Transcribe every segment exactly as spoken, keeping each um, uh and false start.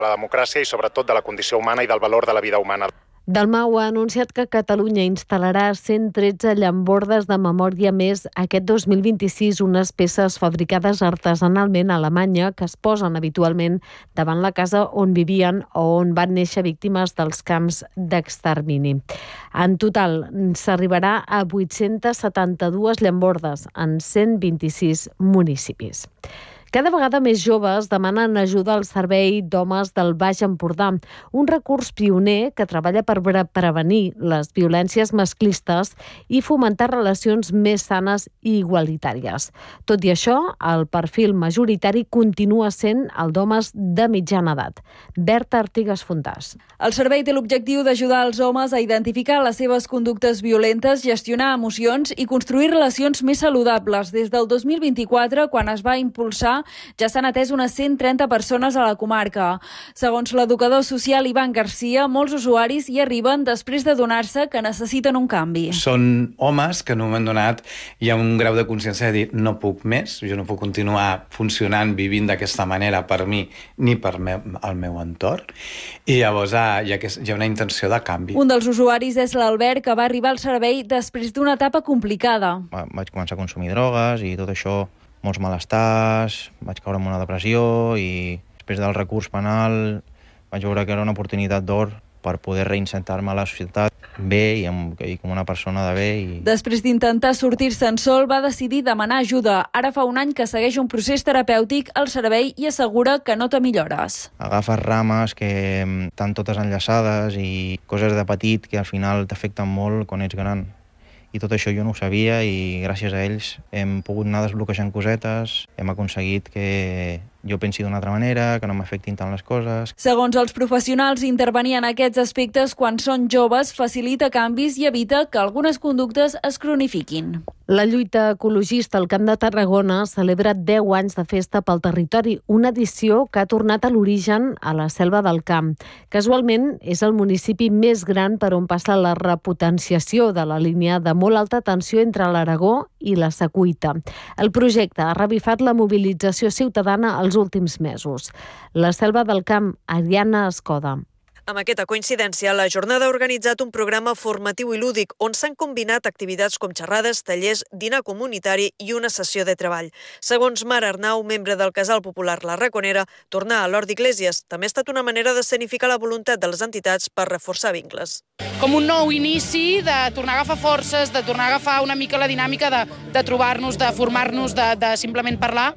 la democràcia i sobretot de la condició humana i del valor de la vida humana. Dalmau ha anunciat que Catalunya instal·larà cent tretze llambordes de memòria més aquest dos mil vint-i-sis, unes peces fabricades artesanalment a Alemanya que es posen habitualment davant la casa on vivien o on van néixer víctimes dels camps d'extermini. En total, s'arribarà a vuit-centes setanta-dues llambordes en cent vint-i-sis municipis. Cada vegada més joves demanen ajuda al Servei d'Homes del Baix Empordà, un recurs pioner que treballa per prevenir les violències masclistes i fomentar relacions més sanes i igualitàries. Tot i això, el perfil majoritari continua sent el d'homes de mitjana edat. Berta Artigas Fontàs. El servei té l'objectiu d'ajudar els homes a identificar les seves conductes violentes, gestionar emocions i construir relacions més saludables. Des del dos mil vint-i-quatre, quan es va impulsar, ja s'han atès unes cent trenta persones a la comarca. Segons l'educador social Ivan Garcia, molts usuaris hi arriben després d'adonar-se que necessiten un canvi. Són homes que en un moment donat hi ha un grau de consciència de dir no puc més, jo no puc continuar funcionant, vivint d'aquesta manera per mi ni per el meu entorn, i llavors hi ha, hi ha una intenció de canvi. Un dels usuaris és l'Albert, que va arribar al servei després d'una etapa complicada. Vaig començar a consumir drogues i tot això, molts malestars, vaig caure en una depressió i després del recurs penal vaig veure que era una oportunitat d'or per poder reinserir-me a la societat bé i, amb, i com una persona de bé. I... Després d'intentar sortir-se'n sol, va decidir demanar ajuda. Ara fa un any que segueix un procés terapèutic al servei i assegura que nota millores. Agafes rames que estan totes enllaçades i coses de petit que al final t'afecten molt quan ets gran. I tot això jo no ho sabia i gràcies a ells hem pogut anar desbloquejant cosetes, hem aconseguit que jo pensi d'una altra manera, que no m'afectin tant les coses. Segons els professionals, intervenir en aquests aspectes quan són joves facilita canvis i evita que algunes conductes es cronifiquin. La lluita ecologista al Camp de Tarragona celebra deu anys de festa pel territori, una edició que ha tornat a l'origen a la Selva del Camp. Casualment, és el municipi més gran per on passa la repotenciació de la línia de molt alta tensió entre l'Aragó i la Secuita. El projecte ha revifat la mobilització ciutadana als últims mesos. La Selva del Camp, Ariana Escoda. Amb aquesta coincidència, la jornada ha organitzat un programa formatiu i lúdic on s'han combinat activitats com xerrades, tallers, dinar comunitari i una sessió de treball. Segons Mar Arnau, membre del Casal Popular La Raconera, tornar a l'Hort d'Iglesias també ha estat una manera d'escenificar la voluntat de les entitats per reforçar vincles. Com un nou inici de tornar a agafar forces, de tornar a agafar una mica la dinàmica de, de trobar-nos, de formar-nos, de, de simplement parlar,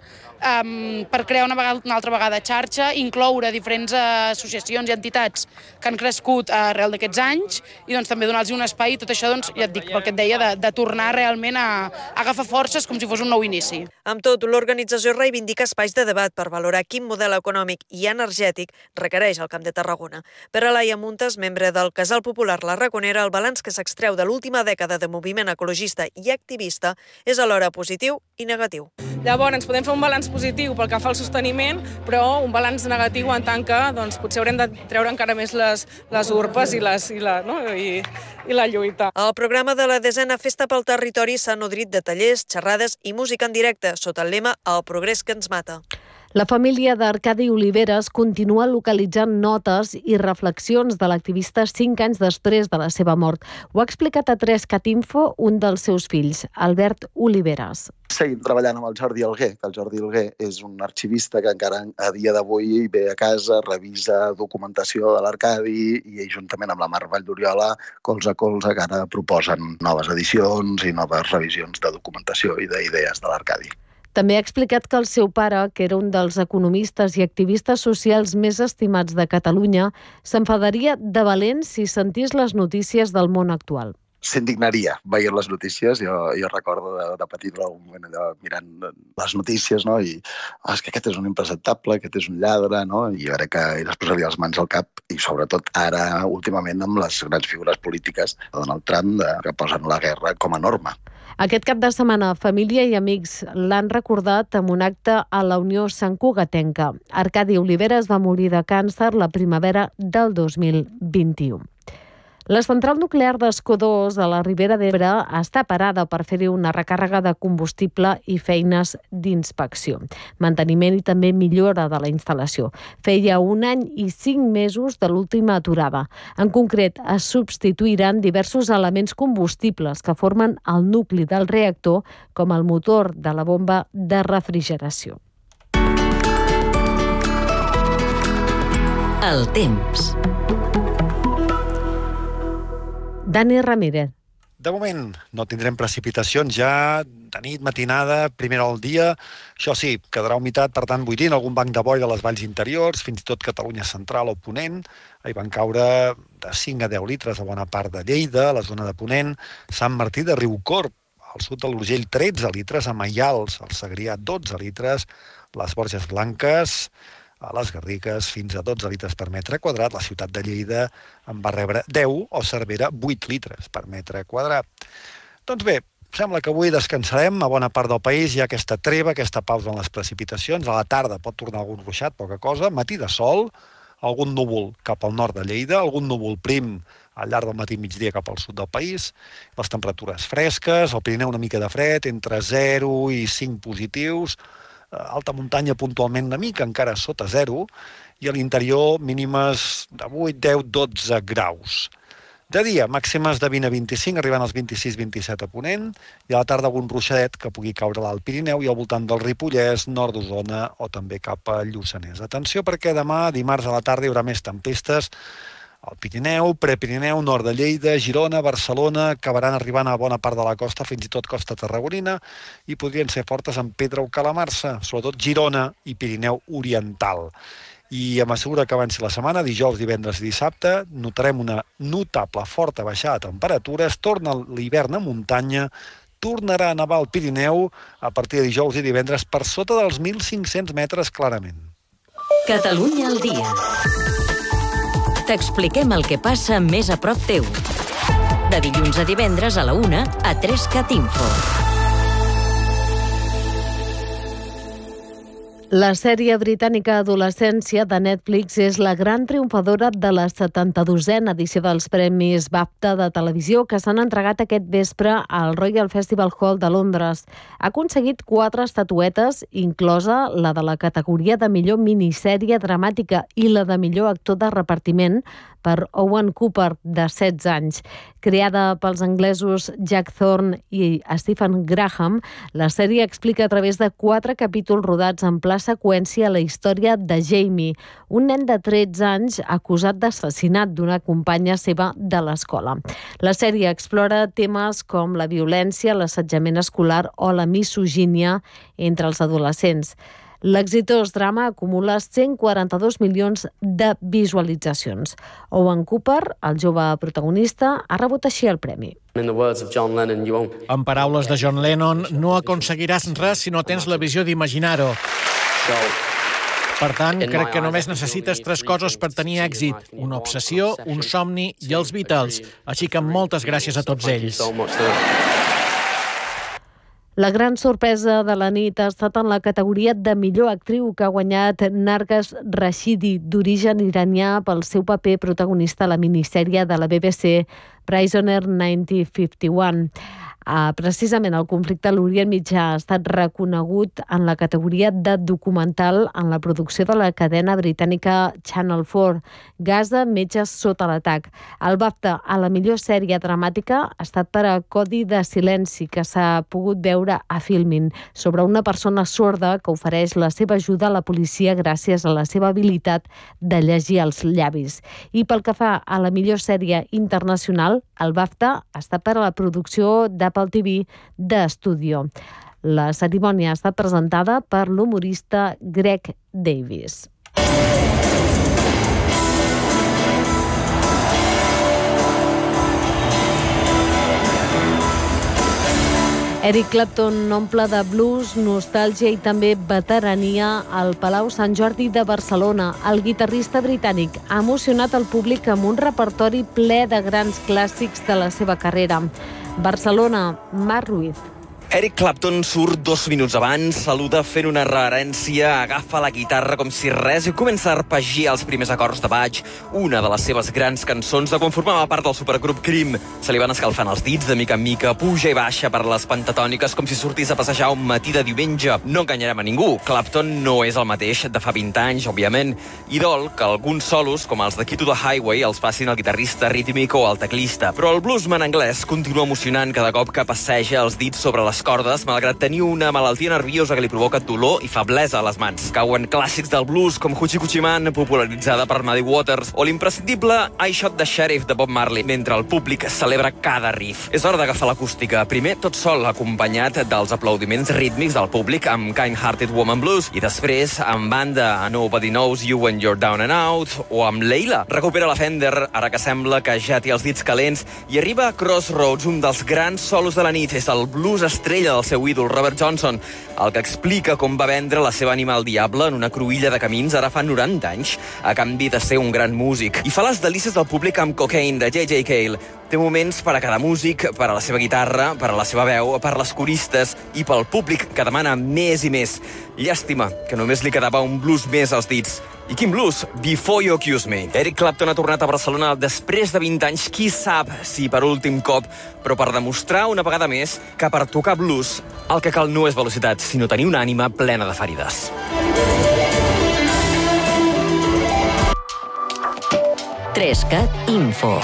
um, per crear una, vegada, una altra vegada xarxa, incloure diferents uh, associacions i entitats que han crescut uh, arrel d'aquests anys i doncs, també donar-los un espai i tot això, doncs, ja et dic, pel que et deia, de, de tornar realment a, a agafar forces com si fos un nou inici. Amb tot, l'organització reivindica espais de debat per valorar quin model econòmic i energètic requereix el Camp de Tarragona. Per Alaia Muntes, membre del Casal Popular La Raconera, el balanç que s'extreu de l'última dècada de moviment ecologista i activista és alhora positiu i negatiu. Llavors, podem fer un balanç positiu pel que fa al sosteniment, però un balanç negatiu en tant que doncs, potser haurem de treure encara més les, les urpes i, les, i, la, no? I, i la lluita. El programa de la desena Festa pel Territori s'ha nodrit de tallers, xerrades i música en directe, sota el lema El progrés que ens mata. La família d'Arcadi Oliveres continua localitzant notes i reflexions de l'activista cinc anys després de la seva mort. Ho ha explicat a tres cat info un dels seus fills, Albert Oliveres. Seguim treballant amb el Jordi Alguer, que el Jordi Alguer és un arxivista que encara a dia d'avui ve a casa, revisa documentació de l'Arcadi i juntament amb la Mar Valldoriola, colze a colze, que ara proposen noves edicions i noves revisions de documentació i d'idees de l'Arcadi. També ha explicat que el seu pare, que era un dels economistes i activistes socials més estimats de Catalunya, s'enfadaria de valent si sentís les notícies del món actual. S'indignaria veient les notícies. Jo, jo recordo de, de petit algun moment allò, mirant les notícies, no? I oh, és que aquest és un impresentable, aquest és un lladre, no? I jo crec que ell es posaria les mans al cap i sobretot ara, últimament, amb les grans figures polítiques de Donald Trump de, que posen la guerra com a norma. Aquest cap de setmana, família i amics l'han recordat amb un acte a la Unió Sant Cugatenca. Arcadi Oliveres va morir de càncer la primavera del dos mil vint-i-u. La central nuclear d'Escó dos a la Ribera d'Ebre està parada per fer-hi una recàrrega de combustible i feines d'inspecció, manteniment i també millora de la instal·lació. Feia un any i cinc mesos de l'última aturada. En concret, es substituiran diversos elements combustibles que formen el nucli del reactor, com el motor de la bomba de refrigeració. El temps. Dani Ramírez. De moment no tindrem precipitacions ja de nit, matinada, primera del dia. Això sí, quedarà humitat, per tant, buidint algun banc de boira a les valls interiors, fins i tot Catalunya central o Ponent. Hi van caure de cinc a deu litres a bona part de Lleida, a la zona de Ponent, Sant Martí de Riucorb, al sud de l'Urgell tretze litres, a Maials, al Segrià dotze litres, les Borges Blanques, a les Garrigues fins a dotze litres per metre quadrat. La ciutat de Lleida en va rebre deu o Cervera vuit litres per metre quadrat. Doncs bé, sembla que avui descansarem a bona part del país. Hi ha aquesta treva, aquesta pausa en les precipitacions. A la tarda pot tornar algun ruixat, poca cosa. Matí de sol, algun núvol cap al nord de Lleida, algun núvol prim al llarg del matí i migdia cap al sud del país. Les temperatures fresques, al Pirineu una mica de fred, entre zero i cinc positius, alta muntanya puntualment una mica, encara sota zero, i a l'interior mínimes de vuit, deu, dotze graus. De dia, màximes de vint a vint-i-cinc, arribant als vint-i-sis vint-i-set a Ponent, i a la tarda algun ruixadet que pugui caure a l'Alt Pirineu i al voltant del Ripollès, nord d'Osona o també cap a Lluçanès. Atenció perquè demà, dimarts a la tarda, hi haurà més tempestes al Pirineu, Prepirineu, nord de Lleida, Girona, Barcelona, acabaran arribant a bona part de la costa, fins i tot costa tarragonina, i podrien ser fortes en Pedra o Calamarsa, sobretot Girona i Pirineu Oriental. I a mesura que avanci la setmana, dijous, divendres i dissabte, notarem una notable forta baixada de temperatures, torna l'hivern a muntanya, tornarà a nevar al Pirineu a partir de dijous i divendres per sota dels mil cinc-cents metres clarament. Catalunya al dia. T'expliquem el que passa més a prop teu. De dilluns a divendres a la una a tres cat info. La sèrie britànica Adolescència de Netflix és la gran triomfadora de la setanta-dosena edició dels Premis BAFTA de televisió que s'han entregat aquest vespre al Royal Festival Hall de Londres. Ha aconseguit quatre estatuetes, inclosa la de la categoria de millor minissèrie dramàtica i la de millor actor de repartiment per Owen Cooper, de setze anys. Creada pels anglesos Jack Thorne i Stephen Graham, la sèrie explica a través de quatre capítols rodats en pla seqüència la història de Jamie, un nen de tretze anys acusat d'assassinat d'una companya seva de l'escola. La sèrie explora temes com la violència, l'assetjament escolar o la misogínia entre els adolescents. L'exitós drama acumula cent quaranta-dos milions de visualitzacions. Owen Cooper, el jove protagonista, ha rebut així el premi. En paraules de John Lennon, no aconseguiràs res si no tens la visió d'imaginar-ho. Per tant, crec que només necessites tres coses per tenir èxit: una obsessió, un somni i els Beatles. Així que moltes gràcies a tots ells. La gran sorpresa de la nit ha estat en la categoria de millor actriu que ha guanyat Narges Rashidi, d'origen iranià, pel seu paper protagonista a la minissèrie de la B B C Prisoner mil nou cents cinquanta u. Uh, precisament el conflicte a l'Orient Mitjà ha estat reconegut en la categoria de documental en la producció de la cadena britànica Channel quatre, Gaza, metges sota l'atac. El BAFTA a la millor sèrie dramàtica ha estat per a Codi de silenci, que s'ha pogut veure a Filmin, sobre una persona sorda que ofereix la seva ajuda a la policia gràcies a la seva habilitat de llegir els llavis. I pel que fa a la millor sèrie internacional, el BAFTA ha estat per a la producció d'Apple T V d'Estudio. La cerimònia ha estat presentada per l'humorista Greg Davis. Eric Clapton omple de blues, nostàlgia i també veterania al Palau Sant Jordi de Barcelona. El guitarrista britànic ha emocionat el públic amb un repertori ple de grans clàssics de la seva carrera. Barcelona, Mar Ruiz. Eric Clapton surt dos minuts abans, saluda fent una reverència, agafa la guitarra com si res i comença a arpeggiar els primers acords de Bach, una de les seves grans cançons de quan formava part del supergrup Cream. Se li van escalfant els dits de mica en mica, puja i baixa per les pentatòniques com si sortís a passejar un matí de diumenge. No enganyarem a ningú, Clapton no és el mateix de fa vint anys, òbviament, i dol que alguns solos, com els de Key to the Highway, els facin el guitarrista rítmic o el teclista. Però el bluesman anglès continua emocionant cada cop que passeja els dits sobre les cordes, malgrat tenir una malaltia nerviosa que li provoca dolor i feblesa a les mans. Cauen clàssics del blues com Hoochie Coochie Man, popularitzada per Muddy Waters, o l'imprescindible I Shot the Sheriff de Bob Marley, mentre el públic celebra cada riff. És hora d'agafar l'acústica, primer tot sol, acompanyat dels aplaudiments rítmics del públic amb Kind-Hearted Woman Blues, i després amb banda a Nobody Knows You When You're Down and Out, o amb Leila. Recupera la Fender, ara que sembla que ja té els dits calents, i arriba a Crossroads, un dels grans solos de la nit. És el blues estrella del seu ídol, Robert Johnson, el que explica com va vendre la seva ànima al diable en una cruïlla de camins ara fa noranta anys, a canvi de ser un gran músic. I fa les delícies del públic amb Cocaine, de J J Cale. Té moments per a cada músic, per a la seva guitarra, per a la seva veu, per les coristes i pel públic que demana més i més. Llàstima que només li quedava un blues més als dits. I quin blues? Before You Accuse Me. Eric Clapton ha tornat a Barcelona després de vint anys, qui sap si per últim cop, però per demostrar una vegada més que per tocar blues el que cal no és velocitat, sinó tenir una ànima plena de ferides. Trescat Info.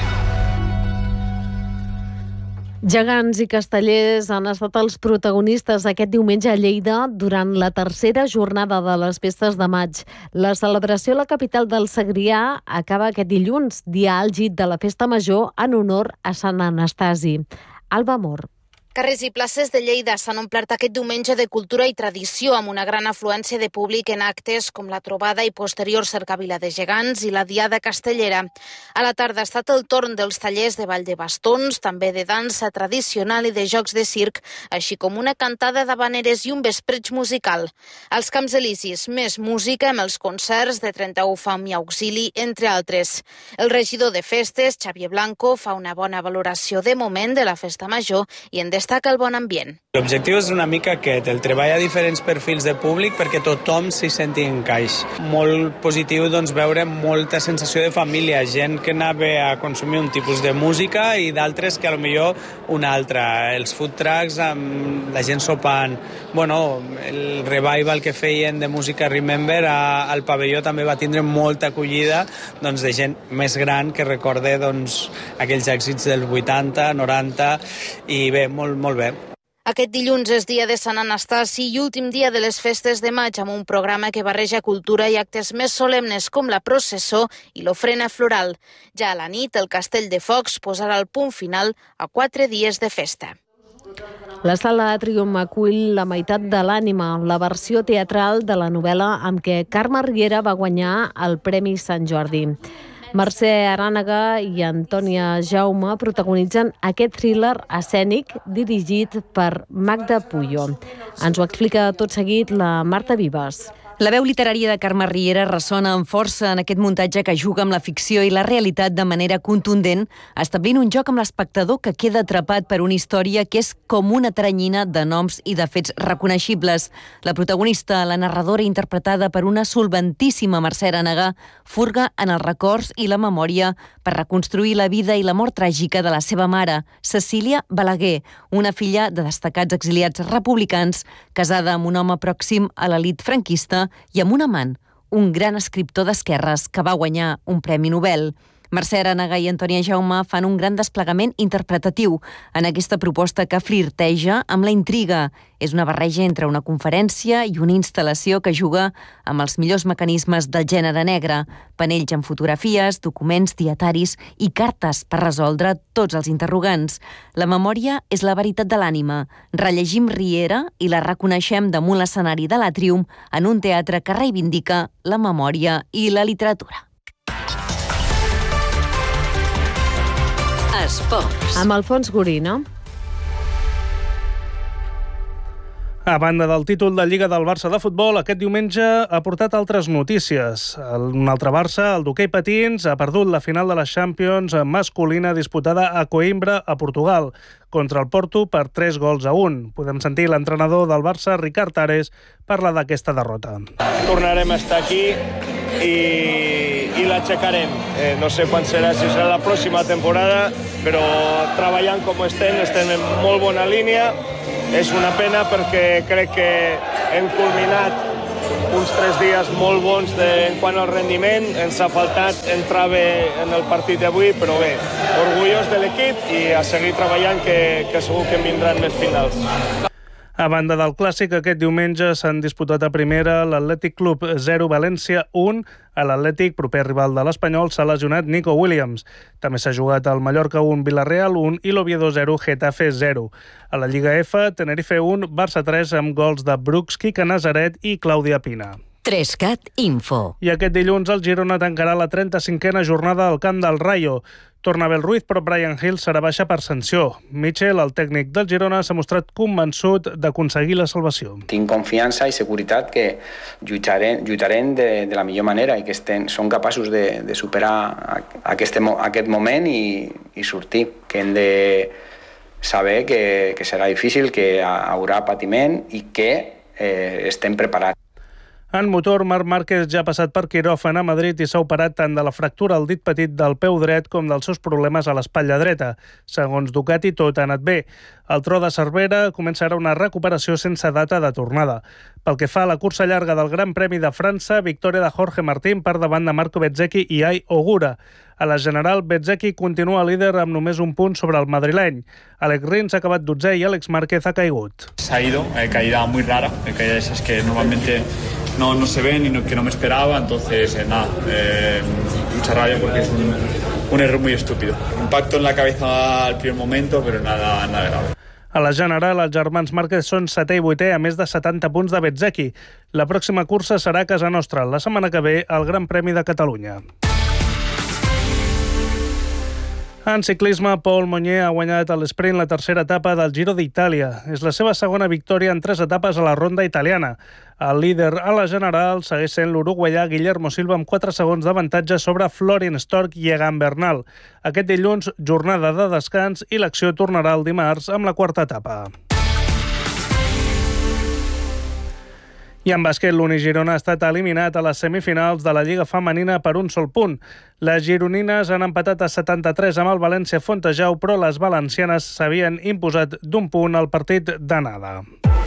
Gegants i castellers han estat els protagonistes aquest diumenge a Lleida durant la tercera jornada de les festes de maig. La celebració a la capital del Segrià acaba aquest dilluns, dia àlgid de la festa major en honor a Sant Anastasi. Alba Mor. Carrers i places de Lleida s'han omplert aquest diumenge de cultura i tradició amb una gran afluència de públic en actes com la trobada i posterior cercavila de gegants i la diada castellera. A la tarda ha estat el torn dels tallers de ball de bastons, també de dansa tradicional i de jocs de circ, així com una cantada d'habaneres i un vespreig musical. Als Camps Elisis, més música amb els concerts de trenta-u Fam i Auxili, entre altres. El regidor de festes, Xavier Blanco, fa una bona valoració de moment de la festa major i en destaca el bon ambient. L'objectiu és una mica aquest, el treball a diferents perfils de públic perquè tothom s'hi senti en caix. Molt positiu doncs, veure molta sensació de família, gent que anava a consumir un tipus de música i d'altres que a lo millor una altra. Els food trucks amb la gent sopant. Bueno, el revival que feien de música Remember a, al pavelló també va tindre molta acollida doncs, de gent més gran que recorde doncs, aquells èxits dels vuitanta, noranta i bé, molt molt bé. Aquest dilluns és dia de Sant Anastasi i últim dia de les festes de maig amb un programa que barreja cultura i actes més solemnes com la processó i l'ofrena floral. Ja a la nit, el Castell de Focs posarà el punt final a quatre dies de festa. La Sala Atrium acull La meitat de l'ànima, la versió teatral de la novel·la amb què Carme Riera va guanyar el Premi Sant Jordi. Mercè Arànega i Antònia Jaume protagonitzen aquest thriller escènic dirigit per Magda Puyo. Ens ho explica tot seguit la Marta Vives. La veu literària de Carme Riera ressona amb força en aquest muntatge que juga amb la ficció i la realitat de manera contundent, establint un joc amb l'espectador que queda atrapat per una història que és com una teranyina de noms i de fets reconeixibles. La protagonista, la narradora interpretada per una solventíssima Mercè Arànega, furga en els records i la memòria per reconstruir la vida i la mort tràgica de la seva mare, Cecília Balaguer, una filla de destacats exiliats republicans, casada amb un home pròxim a l'elit franquista i amb un amant, un gran escriptor d'esquerres que va guanyar un Premi Nobel. Mercè Arànega i Antònia Jaume fan un gran desplegament interpretatiu en aquesta proposta que flirteja amb la intriga. És una barreja entre una conferència i una instal·lació que juga amb els millors mecanismes del gènere negre, panells amb fotografies, documents, dietaris i cartes per resoldre tots els interrogants. La memòria és la veritat de l'ànima. Rellegim Riera i la reconeixem damunt l'escenari de l'Àtrium en un teatre que reivindica la memòria i la literatura. Esports. Amb Alfons Gorina. A banda del títol de Lliga del Barça de futbol, aquest diumenge ha portat altres notícies. Un altre Barça, el d'hoquei patins, ha perdut la final de la Champions masculina disputada a Coimbra, a Portugal, contra el Porto per tres gols a un. Podem sentir l'entrenador del Barça, Ricard Ares, parlar d'aquesta derrota. Tornarem a estar aquí i, i l'aixecarem. Eh, no sé quan serà, si serà la pròxima temporada, però treballant com estem, estem en molt bona línia. És una pena perquè crec que hem culminat uns tres dies molt bons de, en quant al rendiment. Ens ha faltat entrar bé en el partit d'avui, però bé, orgullós de l'equip i a seguir treballant, que, que segur que en vindran més finals. A banda del Clàssic, aquest diumenge s'han disputat a primera l'Atlètic Club zero València un. A l'Atlètic, proper rival de l'Espanyol, s'ha lesionat Nico Williams. També s'ha jugat el Mallorca un, Villarreal un i l'Oviedo zero, Getafe zero. A la Lliga F, Tenerife un, Barça tres amb gols de Brooks, Quique Nazaret i Clàudia Pina. tres cat Info. I aquest dilluns el Girona tancarà la trenta-cinquena jornada al camp del Rayo. Torna Abel Ruiz, però Brian Hill serà baixa per sanció. Michel, el tècnic del Girona, s'ha mostrat convençut d'aconseguir la salvació. Tinc confiança i seguretat que lluitarem, lluitarem de, de la millor manera i que estem, són capaços de, de superar aquest, aquest moment i, i sortir. Que hem de saber que, que serà difícil, que hi haurà patiment i que eh, estem preparats. En motor, Marc Márquez ja ha passat per quiròfan a Madrid i s'ha operat tant de la fractura al dit petit del peu dret com dels seus problemes a l'espatlla dreta. Segons Ducati, tot ha anat bé. El tro de Cervera començarà una recuperació sense data de tornada. Pel que fa a la cursa llarga del Gran Premi de França, victòria de Jorge Martín per davant de Marco Bezzecchi i Ai Ogura. A la general, Bezzecchi continua líder amb només un punt sobre el madrileny. Alex Rins ha acabat dotzè i Àlex Márquez ha caigut. Se ha ido, eh, caída muy rara, eh, caída esas que normalmente no, no se ven y no, que no me esperaba, entonces eh, nada, eh, mucha rabia porque es un, un error muy estúpido. Impacto en la cabeza al primer momento, pero nada, nada grave. A la general, els germans Márquez són setè i vuitè a més de setanta punts de Bezzecchi. La pròxima cursa serà a casa nostra, la setmana que ve, al Gran Premi de Catalunya. En ciclisme, Paul Monnier ha guanyat a l'esprint la tercera etapa del Giro d'Itàlia. És la seva segona victòria en tres etapes a la ronda italiana. El líder a la general segueix sent l'uruguaià Guillermo Silva amb quatre segons d'avantatge sobre Florian Stork i Egan Bernal. Aquest dilluns, jornada de descans i l'acció tornarà el dimarts amb la quarta etapa. I en bàsquet, l'Uni Girona ha estat eliminat a les semifinals de la Lliga Femenina per un sol punt. Les gironines han empatat a setanta-tres amb el València Fontejau, però les valencianes s'havien imposat d'un punt al partit d'anada.